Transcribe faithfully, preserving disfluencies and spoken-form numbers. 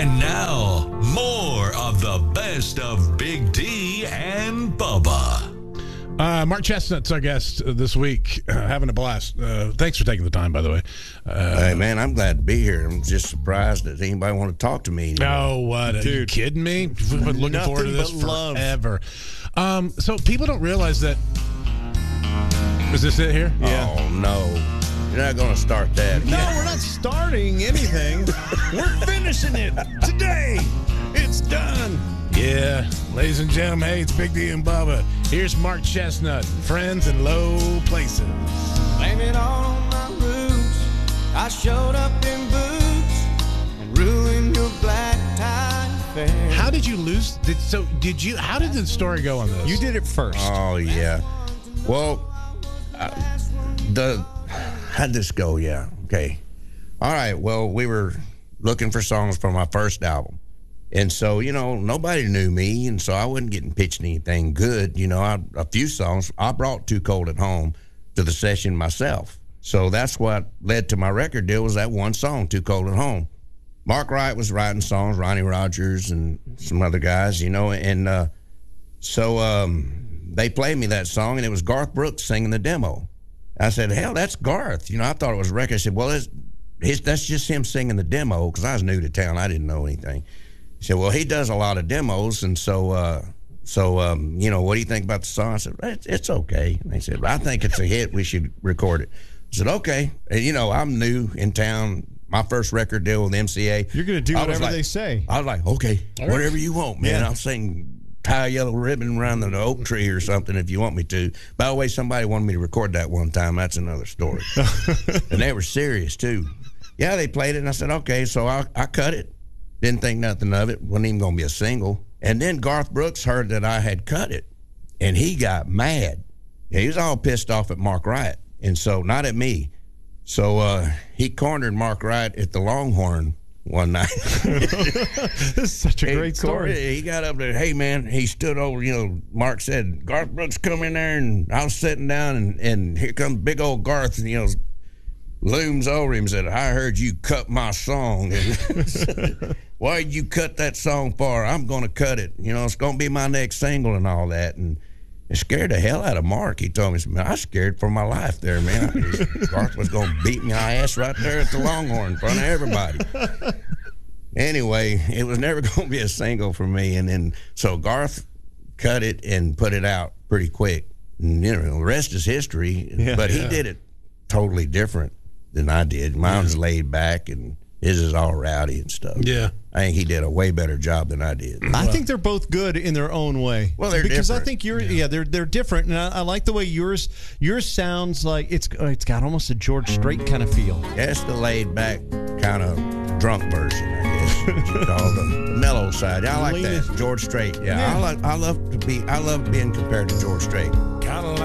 And now, more of the best of Big D and Bubba. Uh, Mark Chestnut's our guest uh, this week. Uh, having a blast. Uh, thanks for taking the time, by the way. Uh, Hey, man, I'm glad to be here. I'm just surprised that anybody want to talk to me. Oh, what? Are you kidding me? We've been looking forward to this forever. Um, so people don't realize that. Is this it here? Yeah. Oh, no. You're not going to start that. No, we're not starting anything. We're finishing it today. It's done. Yeah. Ladies and gentlemen, hey, it's Big D and Bubba. Here's Mark Chestnut, Friends in Low Places. Blame it all on my roots. I showed up in boots and ruined your black tie affair. How did you lose? Did, so did you? How did the story go on this? You did it first. Oh, yeah. Well, uh, the how'd this go? Yeah. Okay. All right. Well, we were looking for songs for my first album. And so, you know, nobody knew me, and so I wasn't getting pitched anything good. You know, I, a few songs, I brought Too Cold at Home to the session myself. So that's what led to my record deal, was that one song, Too Cold at Home. Mark Wright was writing songs, Ronnie Rogers and some other guys, you know, and uh, so um, they played me that song, and it was Garth Brooks singing the demo. I said, hell, that's Garth. You know, I thought it was a record. I said, well, it's, his, that's just him singing the demo, because I was new to town. I didn't know anything. He said, well, he does a lot of demos, and so, uh, so um, you know, what do you think about the song? I said, it's, it's okay. And they said, I think it's a hit. We should record it. I said, okay. And, you know, I'm new in town. My first record deal with M C A. You're going to do I was whatever like- they say. I was like, okay, All right. whatever you want, man. Yeah. I'll sing Tie a Yellow Ribbon Around the Oak Tree or something if you want me to. By the way, somebody wanted me to record that one time. That's another story. And they were serious, too. Yeah, they played it, and I said, okay. So I, I cut it. Didn't think nothing of it. Wasn't even going to be a single. And then Garth Brooks heard that I had cut it, and he got mad. He was all pissed off at Mark Wright, and so not at me. So uh, he cornered Mark Wright at the Longhorn one night. This is such a He great cornered- story. He got up there, hey, man, he stood over, you know, Mark said, Garth Brooks come in there, and I was sitting down, and, and here comes big old Garth, and, you know, looms over him and said, I heard you cut my song. And why did you cut that song for? I'm going to cut it. You know, it's going to be my next single and all that. And it scared the hell out of Mark. He told me, man, I was scared for my life there, man. Garth was going to beat my ass right there at the Longhorn in front of everybody. Anyway, it was never going to be a single for me. And then, so Garth cut it and put it out pretty quick. And, you know, the rest is history. Yeah. but he Yeah. did it totally different than I did. Mine was laid back, and his is all rowdy and stuff. Yeah. I think he did a way better job than I did. I think they're both good in their own way. Well, they're because different. I think you're yeah, they're they're different, and I, I like the way yours yours sounds like it's it's got almost a George Strait kind of feel. That's the laid back kind of drunk version, I guess. You call the mellow side. I like Lean that. it. George Strait. Yeah, Yeah. I like. I love to be. I love being compared to George Strait. Kind of